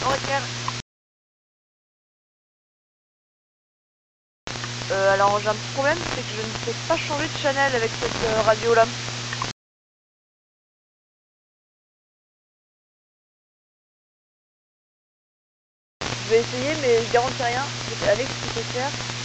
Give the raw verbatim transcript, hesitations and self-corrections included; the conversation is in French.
On récupère. Euh, alors j'ai un petit problème, c'est que je ne sais pas changer de channel avec cette euh, radio là. Je vais essayer mais je garantis rien. Alex, tu peux faire.